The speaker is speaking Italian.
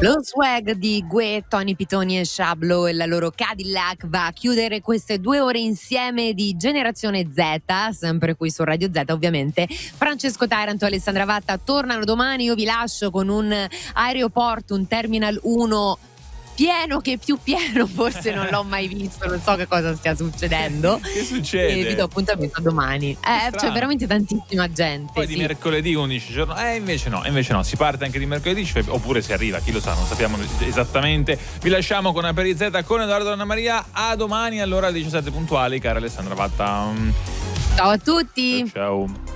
Lo swag di Guè, Tony Pitoni e Shablo e la loro Cadillac va a chiudere queste 2 ore insieme di Generazione Z, sempre qui su Radio Z ovviamente. Francesco Taranto e Alessandra Vatta tornano domani, io vi lascio con un aeroporto, un Terminal 1 pieno che più pieno forse non l'ho mai visto, non so che cosa stia succedendo. Che succede? E vi do appuntamento a domani. C'è veramente tantissima gente. Poi di mercoledì 11 giorno, invece no, si parte anche di mercoledì, oppure si arriva, chi lo sa, non sappiamo esattamente. Vi lasciamo con Aperi Z con Edoardo Anna Maria, a domani all'ora 17 puntuali, cara Alessandra Vatta. Ciao a tutti. Ciao.